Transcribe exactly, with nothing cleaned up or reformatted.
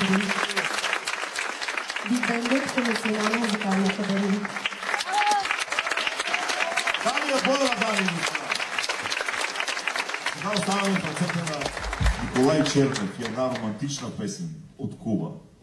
благодарим. Биг-бендът е Национална музикална академия. Дания Боева, дами и господа. Сега оставаме в ръцете на Николай Чернев и една романтична песен от Куба.